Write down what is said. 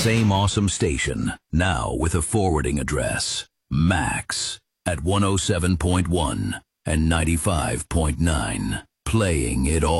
Same awesome station, now with a forwarding address. Max at 107.1 and 95.9. Playing it all.